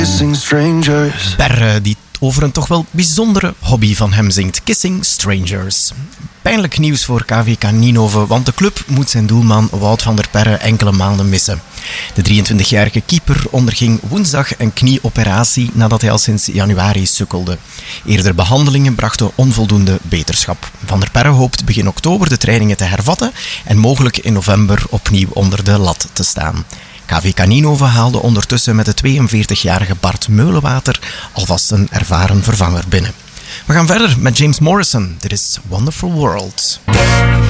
Per, die over een toch wel bijzondere hobby van hem zingt, Kissing Strangers. Pijnlijk nieuws voor KVK Ninove, want de club moet zijn doelman Wout van der Perre enkele maanden missen. De 23-jarige keeper onderging woensdag een knieoperatie nadat hij al sinds januari sukkelde. Eerder behandelingen brachten onvoldoende beterschap. Van der Perre hoopt begin oktober de trainingen te hervatten en mogelijk in november opnieuw onder de lat te staan. KVK Ninove haalde ondertussen met de 42-jarige Bart Meulenwater alvast een ervaren vervanger binnen. We gaan verder met James Morrison. Dit is Wonderful World.